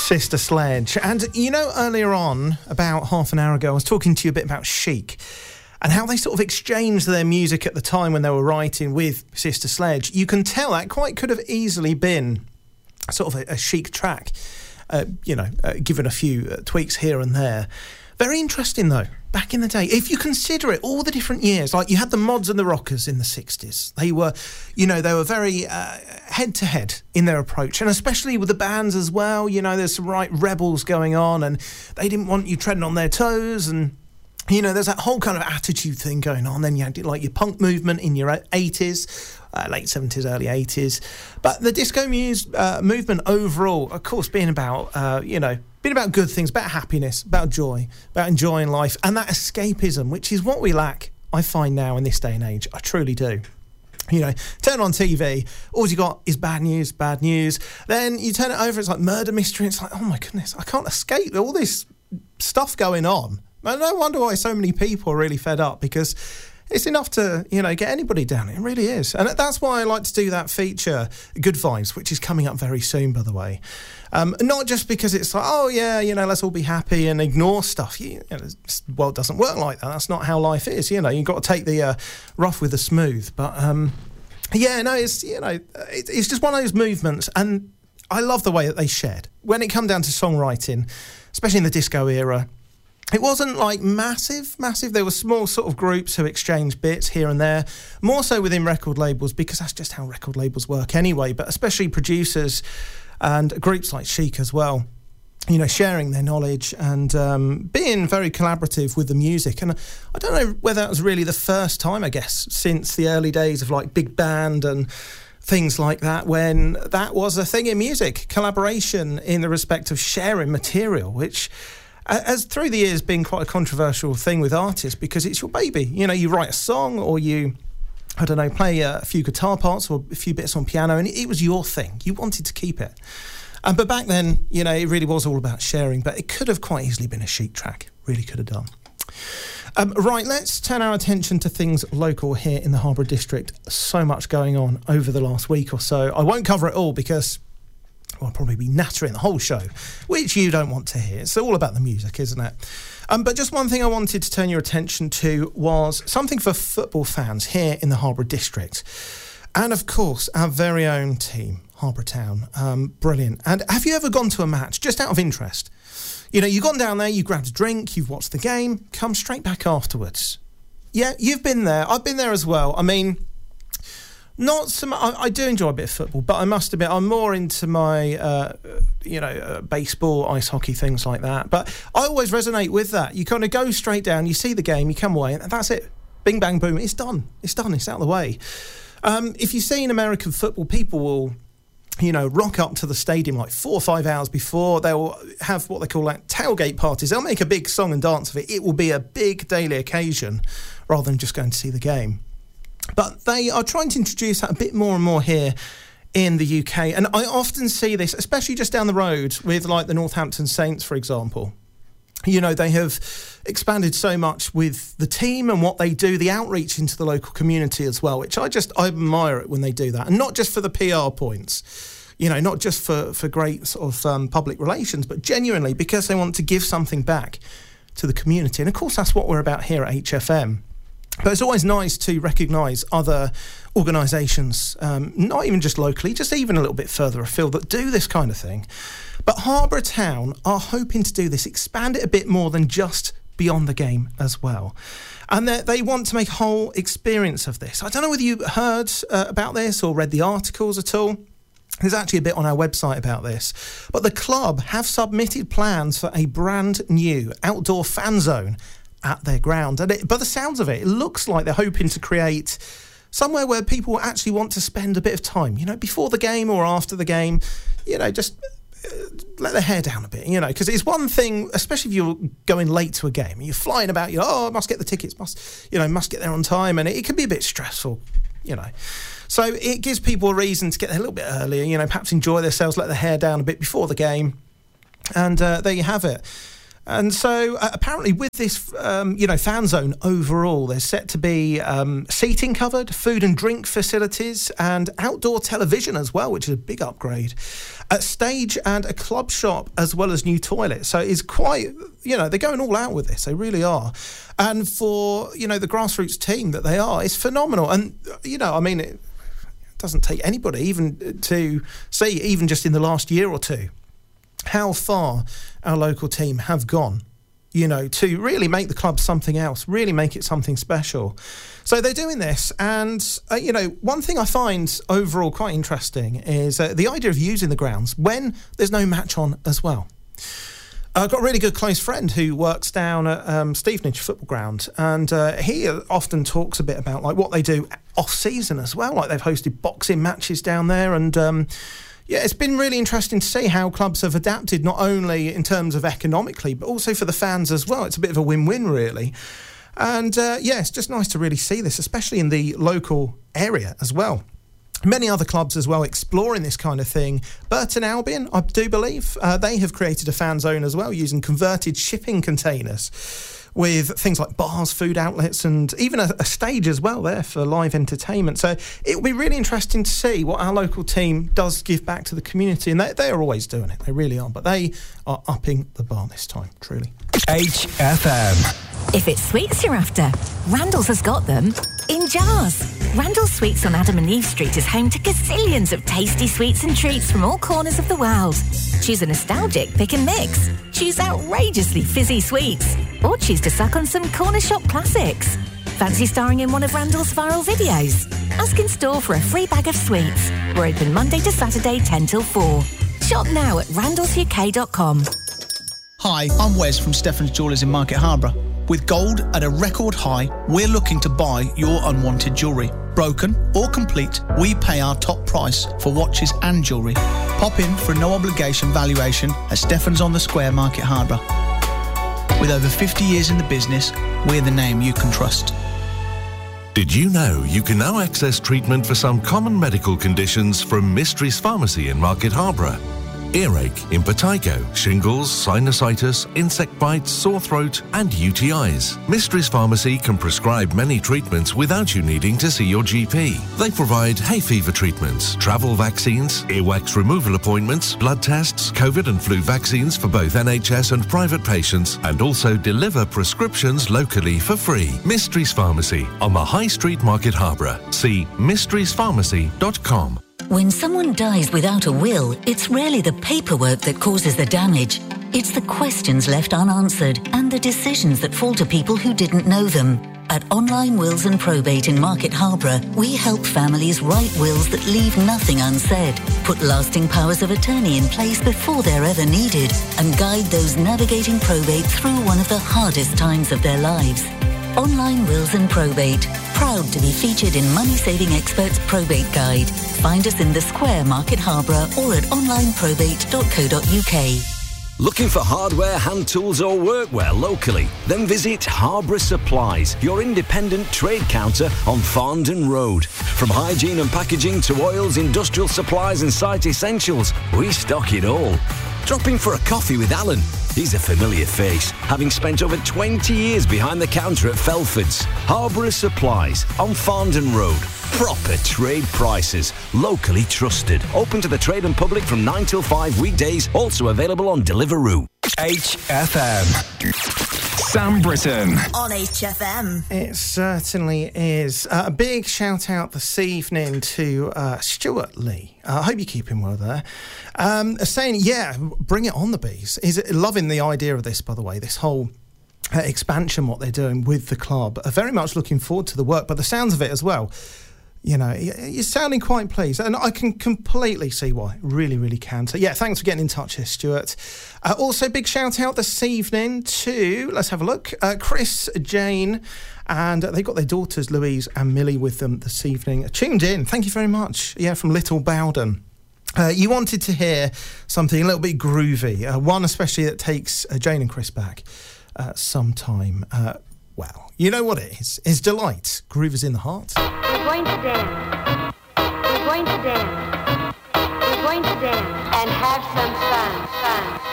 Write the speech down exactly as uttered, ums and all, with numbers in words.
Sister Sledge. And, you know, earlier on, about half an hour ago, I was talking to you a bit about Chic and how they sort of exchanged their music at the time when they were writing with Sister Sledge. You can tell that quite could have easily been sort of a, a Chic track, uh, you know, uh, given a few uh, tweaks here and there. Very interesting, though, back in the day. If you consider it, all the different years, like you had the Mods and the Rockers in the sixties. They were, you know, they were very uh, head-to-head in their approach, and especially with the bands as well. You know, there's some right rebels going on, and they didn't want you treading on their toes, and, you know, there's that whole kind of attitude thing going on. Then you had, like, your punk movement in your eighties, uh, late seventies, early eighties. But the disco muse, uh, movement overall, of course, being about, uh, you know, been about good things, about happiness, about joy, about enjoying life, and that escapism, which is what we lack, I find now in this day and age. I truly do. You know, turn on T V, all you got is bad news, bad news. Then you turn it over, it's like murder mystery. It's like, oh my goodness, I can't escape all this stuff going on. And no wonder why so many people are really fed up, because it's enough to, you know, get anybody down. It really is. And that's why I like to do that feature, Good Vibes, which is coming up very soon, by the way. Um, not just because it's like, oh, yeah, you know, let's all be happy and ignore stuff. You, you know, the world doesn't work like that. That's not how life is. You know, you've got to take the uh, rough with the smooth. But, um, yeah, no, it's, you know, it, it's just one of those movements. And I love the way that they shared. When it come down to songwriting, especially in the disco era, it wasn't like massive, massive. There were small sort of groups who exchanged bits here and there, more so within record labels, because that's just how record labels work anyway, but especially producers and groups like Chic as well, you know, sharing their knowledge and um, being very collaborative with the music. And I don't know whether that was really the first time, I guess, since the early days of like big band and things like that, when that was a thing in music, collaboration in the respect of sharing material, which has through the years been quite a controversial thing with artists, because it's your baby. You know, you write a song, or you, I don't know, play a few guitar parts or a few bits on piano, and it was your thing. You wanted to keep it. Um, but back then, you know, it really was all about sharing, but it could have quite easily been a Chic track. Really could have done. Um, right, let's turn our attention to things local here in the Harborough District. So much going on over the last week or so. I won't cover it all because I'll probably be nattering the whole show, which you don't want to hear. It's all about the music, isn't it? Um, but just one thing I wanted to turn your attention to was something for football fans here in the Harborough District. And, of course, our very own team, Harborough Town. Um, brilliant. And have you ever gone to a match, just out of interest? You know, you've gone down there, you grabbed a drink, you've watched the game, come straight back afterwards. Yeah, you've been there. I've been there as well. I mean, not so much. I, I do enjoy a bit of football, but I must admit I'm more into my, uh, you know, uh, baseball, ice hockey, things like that. But I always resonate with that. You kind of go straight down, you see the game, you come away, and that's it. Bing, bang, boom. It's done. It's done. It's out of the way. Um, if you see in American football, people will, you know, rock up to the stadium like four or five hours before. They'll have what they call like tailgate parties. They'll make a big song and dance of it. It will be a big daily occasion rather than just going to see the game. But they are trying to introduce that a bit more and more here in the U K. And I often see this, especially just down the road with like the Northampton Saints, for example. You know, they have expanded so much with the team and what they do, the outreach into the local community as well, which I just I admire it when they do that. And not just for the P R points, you know, not just for, for great sort of um, public relations, but genuinely because they want to give something back to the community. And of course, that's what we're about here at H F M. But it's always nice to recognise other organisations, um, not even just locally, just even a little bit further afield, that do this kind of thing. But Harborough Town are hoping to do this, expand it a bit more than just beyond the game as well. And they want to make a whole experience of this. I don't know whether you heard uh, about this or read the articles at all. There's actually a bit on our website about this. But the club have submitted plans for a brand new outdoor fan zone at their ground. And it, by the sounds of it, it looks like they're hoping to create somewhere where people actually want to spend a bit of time, you know, before the game or after the game, you know, just uh, let their hair down a bit, you know, because it's one thing, especially if you're going late to a game, you're flying about, you know, oh, I must get the tickets, must, you know, must get there on time, and it, it can be a bit stressful, you know. So it gives people a reason to get there a little bit earlier, you know, perhaps enjoy themselves, let their hair down a bit before the game, and uh, there you have it. And so uh, apparently with this, um, you know, fan zone overall, there's set to be um, seating covered, food and drink facilities, and outdoor television as well, which is a big upgrade. A stage and a club shop, as well as new toilets. So it's quite, you know, they're going all out with this. They really are. And for, you know, the grassroots team that they are, it's phenomenal. And, you know, I mean, it doesn't take anybody even to see, even just in the last year or two, how far our local team have gone, you know, to really make the club something else, really make it something special. So they're doing this. And, uh, you know, one thing I find overall quite interesting is uh, the idea of using the grounds when there's no match on as well. I've got a really good close friend who works down at um, Stevenage Football Ground, and uh, he often talks a bit about like what they do off-season as well. Like they've hosted boxing matches down there, and um, yeah, it's been really interesting to see how clubs have adapted, not only in terms of economically, but also for the fans as well. It's a bit of a win-win, really. And uh, yeah, it's just nice to really see this, especially in the local area as well. Many other clubs as well exploring this kind of thing. Burton Albion, I do believe, uh, they have created a fan zone as well using converted shipping containers with things like bars, food outlets, and even a, a stage as well there for live entertainment. So it will be really interesting to see what our local team does give back to the community. And they, they are always doing it. They really are. But they are upping the bar this time, truly. H F M. If it's sweets you're after, Randall's has got them in jars. Randall's Sweets on Adam and Eve Street is home to gazillions of tasty sweets and treats from all corners of the world. Choose a nostalgic pick and mix. Choose outrageously fizzy sweets. Or choose to suck on some corner shop classics. Fancy starring in one of Randall's viral videos? Ask in store for a free bag of sweets. We're open Monday to Saturday, ten till four. Shop now at randalls u k dot com. Hi, I'm Wes from Stefan's Jewellers in Market Harborough. With gold at a record high, we're looking to buy your unwanted jewellery. Broken or complete, we pay our top price for watches and jewellery. Pop in for a no-obligation valuation at Stefan's on the Square, Market Harborough. With over fifty years in the business, we're the name you can trust. Did you know you can now access treatment for some common medical conditions from Mysteries Pharmacy in Market Harborough? Earache, impetigo, shingles, sinusitis, insect bites, sore throat and U T Is. Mysteries Pharmacy can prescribe many treatments without you needing to see your G P. They provide hay fever treatments, travel vaccines, earwax removal appointments, blood tests, COVID and flu vaccines for both N H S and private patients, and also deliver prescriptions locally for free. Mysteries Pharmacy on the High Street, Market Harborough. See mysteries pharmacy dot com. When someone dies without a will, it's rarely the paperwork that causes the damage. It's the questions left unanswered and the decisions that fall to people who didn't know them. At Online Wills and Probate in Market Harborough, we help families write wills that leave nothing unsaid, put lasting powers of attorney in place before they're ever needed, and guide those navigating probate through one of the hardest times of their lives. Online Wills and Probate, proud to be featured in Money Saving Experts Probate Guide. Find us in the Square, Market Harborough, or at online probate dot co dot u k. Looking for hardware, hand tools or workwear locally? Then visit Harborough Supplies, your independent trade counter on Farndon Road. From hygiene and packaging to oils, industrial supplies and site essentials, we stock it all. Drop in for a coffee with Alan. He's a familiar face, having spent over twenty years behind the counter at Felford's. Harborough Supplies on Farndon Road. Proper trade prices, locally trusted. Open to the trade and public from nine till five weekdays, also available on Deliveroo. H F M. Sam Britton. On H F M. It certainly is. Uh, a big shout out this evening to uh, Stuart Lee. Uh, I hope you're keeping well there. Um, saying, yeah, bring it on the bees. He's loving the idea of this, by the way, this whole uh, expansion, what they're doing with the club. Uh, very much looking forward to the work, but the sounds of it as well. You know, you're sounding quite pleased, and I can completely see why. Really, really can. So, yeah, thanks for getting in touch here, Stuart. Uh, also, big shout out this evening to, let's have a look, uh, Chris, Jane, and they've got their daughters, Louise and Millie, with them this evening. Tuned in. Thank you very much. Yeah, from Little Bowden. Uh, you wanted to hear something a little bit groovy, uh, one especially that takes uh, Jane and Chris back uh, sometime. Uh, well, you know what it is. It's Delight. Groove is in the heart. We're going to dance. We're going to dance. We're going to dance and have some fun. Fun.